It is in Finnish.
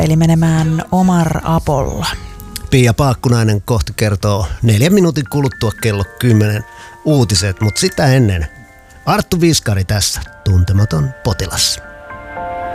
eli menemään Omar Apolla. Pia Paakkunainen kohta kertoo 4 minuutin kuluttua kello 10 uutiset, mutta sitä ennen Arttu Viskari tässä, Tuntematon potilas.